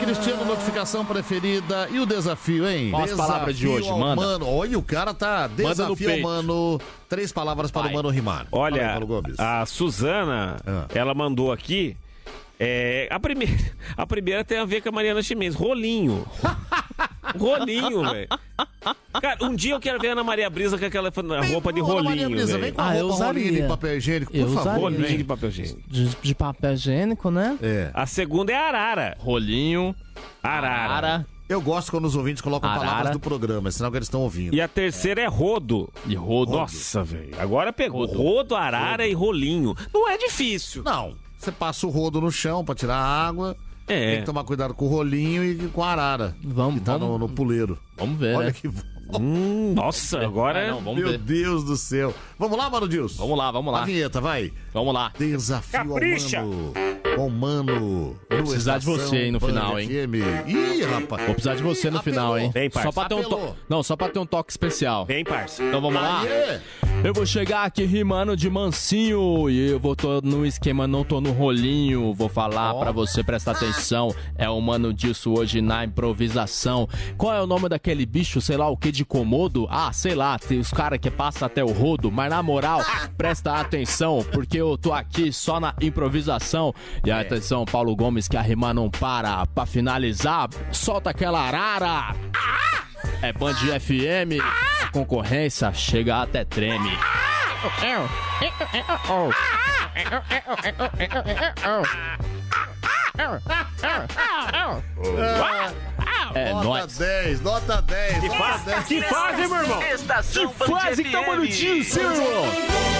Cristiano, notificação preferida e o desafio, hein? Qual as palavras de hoje? Manda. Mano, olha, o cara tá desafio, mano. 3 palavras para o Mano rimar. Olha, a Suzana, ela mandou aqui. A primeira tem a ver com a Mariana Chimenez. Rolinho. Rolinho, velho. Cara, um dia eu quero ver a Ana Maria Brisa com aquela roupa de rolinho. Maria Brisa, vem com a roupa rolinho de papel higiênico, por favor. Rolinho de papel higiênico. De papel higiênico, né? É. A segunda é arara. Rolinho. Arara. Eu gosto quando os ouvintes colocam palavras do programa, senão que eles estão ouvindo. E a terceira é rodo. E rodo. Nossa, velho. Agora pegou. Rodo, arara e rolinho. Não é difícil. Não. Você passa o rodo no chão pra tirar a água. Tem que tomar cuidado com o rolinho e com a arara. Vamos, que tá no puleiro. Vamos ver, Olha né? que... Nossa, agora... Meu Deus do céu. Vamos lá, Mano Dilson? Vamos lá. A vinheta, vai. Vamos lá. Desafio Capricha. ao Mano. Vou precisar de você aí no final, hein? Ih, rapaz. Vou precisar de você no final, hein? Vem, parça. Só pra ter só pra ter um toque especial. Vem, parça. Então vamos lá? Aê. Eu vou chegar aqui rimando de mansinho e eu tô no esquema, não tô no rolinho. Vou falar pra você prestar atenção. É o Mano Disso hoje na improvisação. Qual é o nome daquele bicho, sei lá o que, de Komodo? Ah, sei lá, tem os caras que passam até o rodo. Mas na moral, presta atenção, porque eu tô aqui só na improvisação. E atenção, Paulo Gomes, que a rima não para. Pra finalizar, solta aquela arara. É Band FM, a concorrência chega até treme. É nóis. Nota 10. Que fase, meu irmão? Que fase que tá, Mano Disso, irmão?